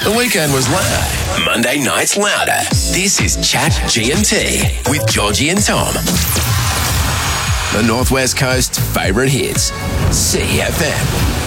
The weekend was loud. Monday night's louder. This is Chat GMT with Georgie and Tom. The Northwest Coast's favourite hits. CFM.